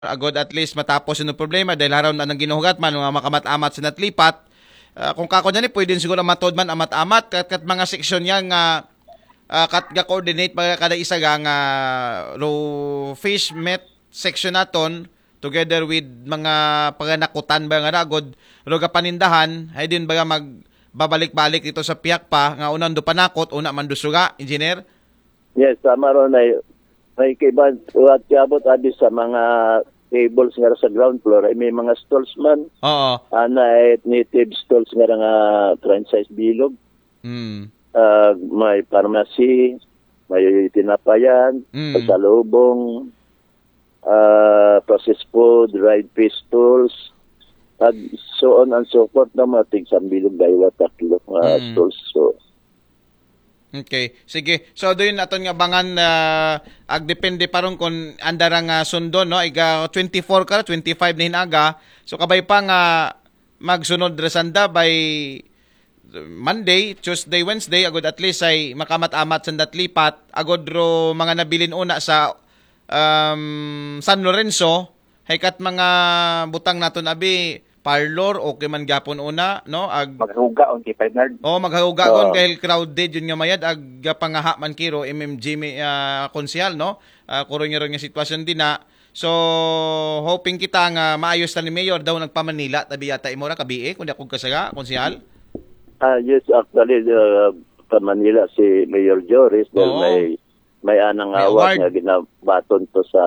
agod at least matapos yung problema dahil haraw na nang ginuhugat man mga makamat-amat sa natlipat. Kung kako dyan pwede siguro matod man amat-amat kat mga seksyon niya nga kat ga-coordinate mga kada isa nga raw fish met section naton together with mga paganakutan ba nga agod ro panindahan ay din ba magbabalik-balik dito sa piyak pa nga unang do panakot una man dusuga engineer. Yes, tama ron ay may kaiban at abot abi sa mga tables nga sa ground floor ay may mga stalls man. Oo. Ana native stalls nga franchise bilog. May pharmacy, may tinapayan, pasalubong, processed food, dried fish stalls, at so on and so forth na matig sa bilog daywa tatlo stalls. So, okay. Sige. So doon naton nga bangan agdepende paron kung andara nga sundo no iga 24 ka 25 na hinaga. So kabay pa nga magsunod resanda by Monday, Tuesday, Wednesday agod at least ay makamat-amat sa datlipat agod ro mga nabilin una sa San Lorenzo hay kat mga butang naton abi parlor okay man gapon una no maghuga on kay Bernard. Maghuga on dahil crowded yun nga mayad ag pangaha man kiro MMG konsyal no kuro nga ron nga sitwasyon din na so hoping kita nga maayos ta ni Mayor daw nagpamanila tabi yata imo ra kabi kundi ako kasaga konsyal. Yes, actually pa Manila si Mayor Joris dahil may anang award nga ginabaton to sa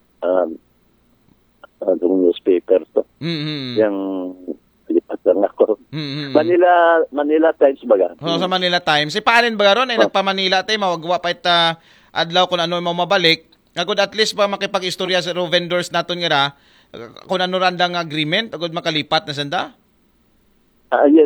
newspaper to. Yang lipat lang ako. Manila Times baga. Sa Manila Times. Si paanin baga ron ay nagpa-Manila tayo mawagwa pa ita adlaw kung ano mo mabalik. Agud at least pa makipag-istorya sa vendors naton nga kung ano randang agreement agud makalipat na sanda. Yes,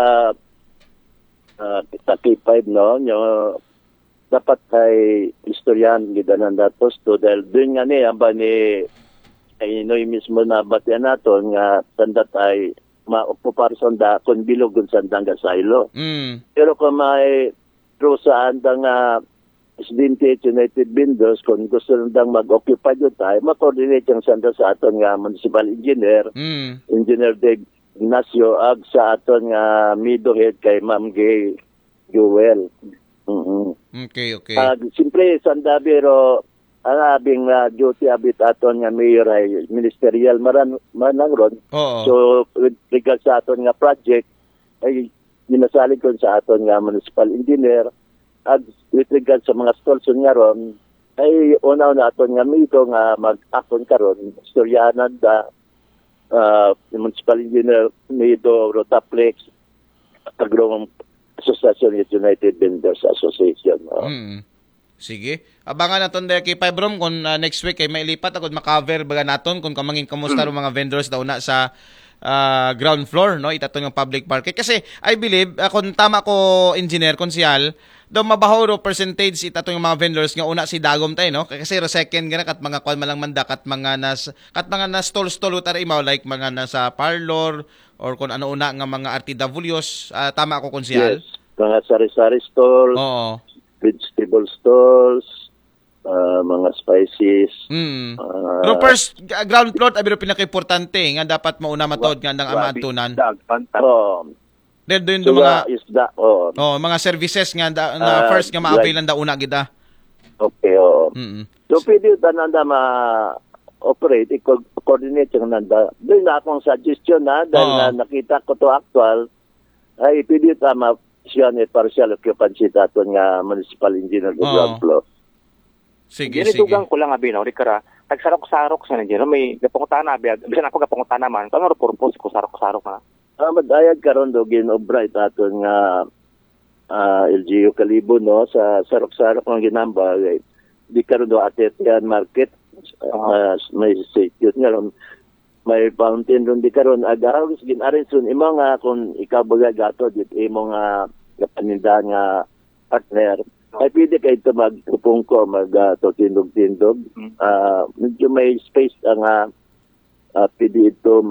sa K5 no, dapat kay istoryan gidanan datos to dahil doon nga ni aba ni ay inoy mismo na batyan naton nga sandat ay maupuparson da kung bilog kung sandang gasaylo. Pero kung may true sa andang Presidente United Vendors kung gusto nandang mag-occupy doon tayo, ma-coordinate yung sanda sa aton nga municipal engineer, Engineer Dave Ignacio, ag sa aton nga middle head kay Ma'am Gay Jewel. Okay. Siyempre, sanda pero ang abing duty abit aton nga mayor ay ministerial manang ron. So with regard sa aton nga project ay ginasalig kon sa aton nga municipal engineer at with regard sa mga stalls nga ron ay una aton nga mito nga mag-akon karon istoryanan da municipal engineer Mido Rotaplex Agrong Association with United Vendors Association. Sige. Abangan naton dahil kay Pibrom kung next week ay mailipat agad makaver baga naton kung kamangin kamusta ro mga vendors daw na sa ground floor no itaton yung public market kasi I believe kung tama ko engineer konsyal daw mabaho ro percentage itaton yung mga vendors nga una si dagom tay no kasi ro second gana kat mga kwan malang manda kat mga na stall utar imaw like mga nasa parlor or kung ano una nga mga RTWs tama ako konsyal. Yes. Mga sari-sari stalls. Vegetable stalls, mga spices. Pero first, ground floor, abiro pinaka-importante nga dapat mauna matod nga ang amaantunan. Doon do mga isda. Mga services nga na first nga ma-availan da una gida. Okay, So pwede nanda ma-operate, i-coordinate yung nanda. Doon na akong suggestion dahil nakita ko to actual, ay pwede tama siya ni partial occupancy daton nga municipal engineer ng ground floor. Sige. Ginitugang ko lang abi no rikara tagsarok-sarok sa engineer may gapungutan na bisan ako gapungutan naman kung ano purpose ko sarok-sarok na. Madayag karon do ginobra daton nga LGU Kalibo no sa sarok-sarok ng ginamba di karon do Atetian Market may state nga may fountain ron di karon agaw gin-arrange ron imo nga kung ikaw baga gato dit imo nga paninda nga partner ay pwede kayo ito magpupong ko tindog-tindog medyo may space ang pwede ito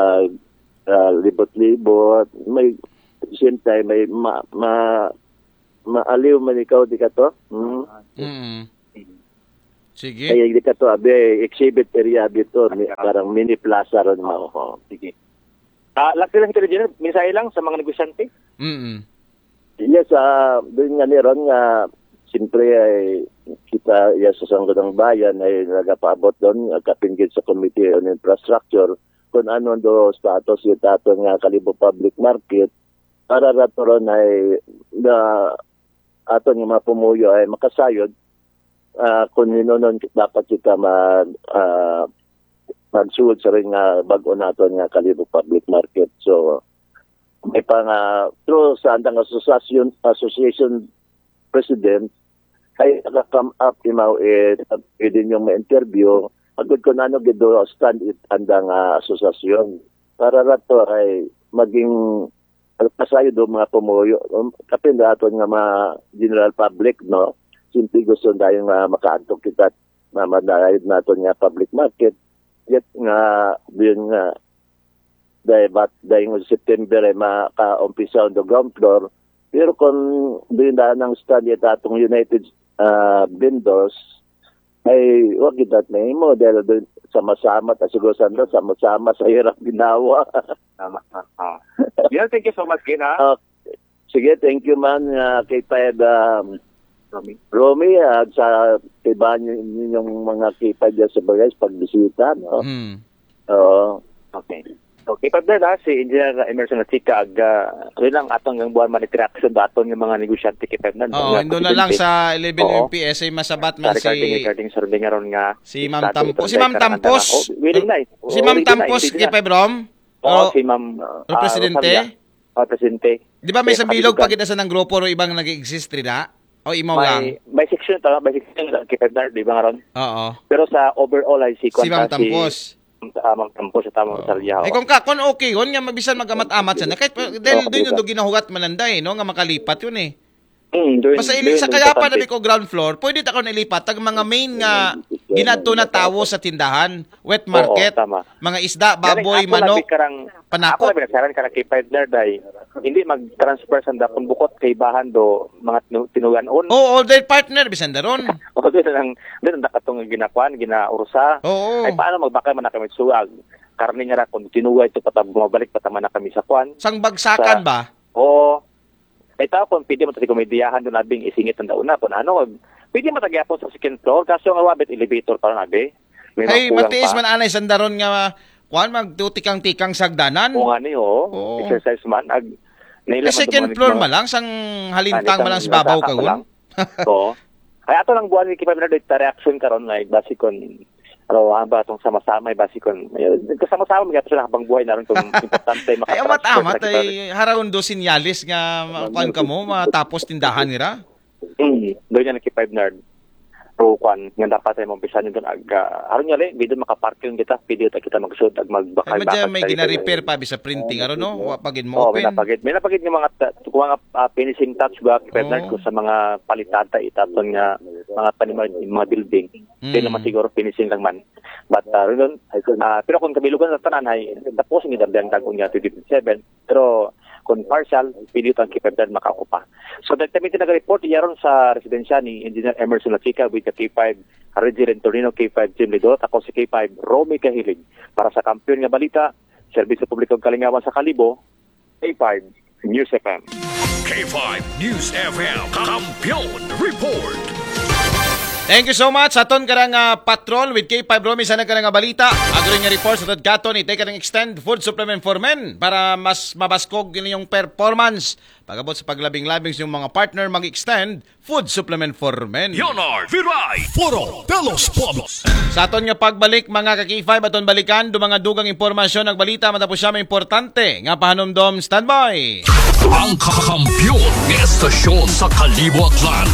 libot-libot may same time may maaliw man ikaw di ka to Sige. Kaya hindi ka to, exhibit area dito, parang mini plaza ron mo. Sige. Laki lang ito rin, minsay lang sa mga negosyante. Yes, doon nga niron nga, siyempre ay kita sa Sangguniang Bayan ay nagapaabot doon, kapinggit sa Committee on Infrastructure, kung ano do status yung tato nga Kalibo Public Market, para rato ron ay na ato nga mapumuyo ay makasayod, kung nun dapat kita magsuod sa rin nga bago nato nga Kalibo Public Market. So, may pang through sa andang association president ay naka-come up pwede niyong ma-interview agad ko na gido stand it andang asosasyon para rato ay maging pasayo do mga pumuyo kapin dato nga mga general public, no, simple gusto tayo nga makaantok kita na madayad nato nga public market yet nga din nga dahil September ay maka-umpisa on the ground floor. Pero kung din na ng study at atong United vendors, ay wag itat na mo dahil sama-sama at siguro sama-sama sa hirap ginawa. Tama. Thank you so much, Gina. Sige, thank you man kay Ted Romy sa iba ninyong mga kipad sa bagay pagbisita, no? Okay. Okay, pagdala si Engineer Emerson Latica lang atong yung buwan man interaction daton yung mga negosyante kay Fernand. Doon na lang sa 11 MPS ay masabat man regarding survey ngaron nga si Ma'am Tampos. Si Ma'am Tampos. Si Ma'am Tampos kay Pebrom. Si Ma'am Presidente. Presidente. Di ba may sabilog pagkita sa ng grupo o ibang nag-exist rin na? O imaw lang? May section kay Fernand, di ba ngaron? Oo. Pero sa overall ay si Ma'am Tampos. Ma'am Tampos sa tamang salyaw. Ay kung okay yun, nga mabisan magamat-amat siya. Kahit dahil doon yung ginahugat mananday, no? Nga makalipat yun eh. Basta sa kaya pa nabi ko ground floor, pwede ta ko nilipat tag mga main nga ginadto na tawo sa tindahan, wet market, mga isda, baboy, manok, panakot. Ako na binagsaran ka na kay partner day, hindi mag-transfer sa dakon bukot kay bahan do mga tinuganon. Oo, dahil partner bisan daron. Oo, doon ang nakatong ginakuan, ginaursa. Ay paano magbakay man na kami suag? Karne nga ra kung tinuwa ito bumabalik pataman na kami sa kwan. Sang bagsakan ba? Oo. Ay tao kung pwede mo komediyahan doon nabing isingit ang dauna kung pwede mo tagyapon sa second floor kaso ang wabit elevator para nabi. Ay matiis man anay sandaron nga kuan magtutikang-tikang sagdanan. Oo nga niyo, exercise man second floor man lang sang halintang man lang sa babaw kagon. Oo. Ay ato lang buwan ni Kipa Bernardo reaction karon like basikon ba itong sama-sama, basikon. Kasama-sama, mga ito habang buhay na rin itong importante ay, amat-amat, ay harawon do sinyalis nga kuan ka mo, matapos tindahan nila. Doon yan, Kay Bernard. Pero kuan, nga dapat ay mampisan yun doon. Haron nga rin, bidon makaparking kita, pwede kita mag-shoot at magbakal-bakal. May gina-repair pa, bisa printing, no? Wapagin mo open. May napagid yung mga finishing touch ba, Kay Bernard, ko sa mga palitata, itaton nga mga panimal, mga building. Hindi naman siguro finishing lang man. But, pero kung kabilugan sa tanan, ay tapos yung idabdang dagong niya 2027. Pero, kung partial, pwede ito ang Kay Bernard makakupa. So, nagtamitin nag-report, iyaron sa residensya ni Engineer Emerson Latica with the K5 Reggie Rentorino, K5 Jim Lidot, ako si K5 Romy Kahilig. Para sa kampiyon nga balita, Serbisyo Publikong Kalingawan sa Kalibo, K5 News FM. K5 News FM, Kampiyon Report. Thank you so much. Aton karang patrol with K5 Romy. Sana karang balita. Agro nga report sa Katon. Itay karang extend food supplement for men para mas mabaskog yung performance. Pagabot sa paglabing-labing yung mga partner mag-extend food supplement for men. Yonar Viray Foro Pelos Pobos. Sa aton nga pagbalik mga ka-K5 aton balikan do mga dugang impormasyon nagbalita matapos siya may importante nga pahanumdom standby. Ang kakampiyon ng estasyon sa Kalibo Aklan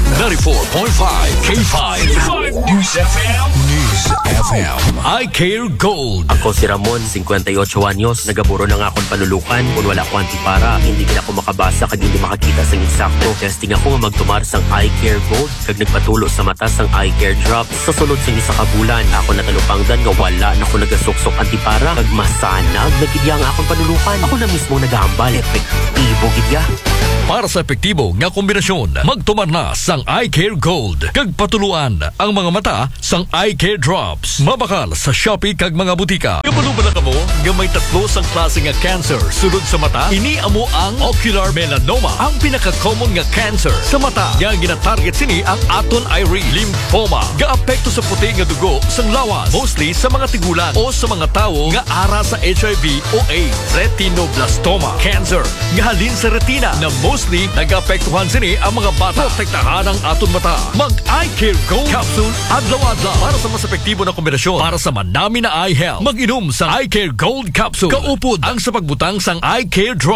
94.5 K5 News FM. News FM. I Care Gold. Ako si Ramon, 58 anyos. Nagaburo na nga akong palulukan. Kung wala ko antipara, hindi din ako makabasa kag hindi makakita sang eksakto. Testing ako nga magtumar sang I Care Gold. Kag nagpatulo sa mata sang I Care Drop. Sa sulod sang isa ka bulan, ako natalupangdan nga wala na ako nagasuksok antipara. Kag masanag, nagidya nga akong palulukan. Ako na mismo nagahambal. Epektibo gidya. Para sa epektibo nga kombinasyon, magtumar na sang Eye Care Gold. Kag patuluan ang mga mata sang Eye Care Drops. Mabakal sa Shopee kag mga butika. Kabalo ba na kamo nga may tatlo sang klase nga cancer sulod sa mata? Ini amo ang ocular melanoma, ang pinaka-common nga cancer sa mata. Nga gina-target sini ang aton iris, lymphoma. Gaapekto sa puti nga dugo sang lawas, mostly sa mga tigulan o sa mga tawo nga ara sa HIV o AIDS. Retinoblastoma cancer nga halin sa retina na mostly nag-apektuhan sini ang mga bata. Protektahan ang aton mata. Mag-Eye Care Gold Capsule adlaw-adlaw para sa mas epektibo na kombinasyon para sa manami na eye health. Mag-inom sa Eye Care Gold Capsule. Kaupod ang sa pagbutang sang Eye Care Drop.